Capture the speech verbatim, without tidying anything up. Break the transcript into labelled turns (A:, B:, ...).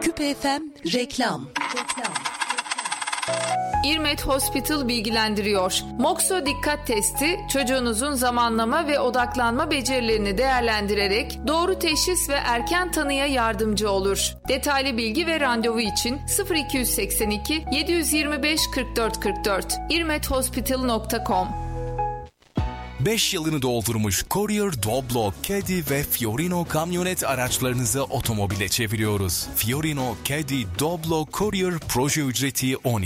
A: Küpe F M reklam.
B: İrmet Hospital bilgilendiriyor. Mokso dikkat testi çocuğunuzun zamanlama ve odaklanma becerilerini değerlendirerek doğru teşhis ve erken tanıya yardımcı olur. Detaylı bilgi ve randevu için sıfır iki seksen iki yedi yirmi beş kırk dört kırk dört irmet hospital nokta com.
C: beş yılını doldurmuş Courier, Doblo, Caddy ve Fiorino kamyonet araçlarınızı otomobile çeviriyoruz. Fiorino, Caddy, Doblo, Courier proje ücreti on